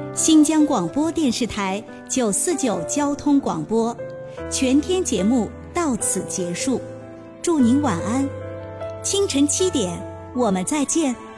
新疆广播电视台949交通广播，全天节目到此结束，祝您晚安。清晨7点，我们再见。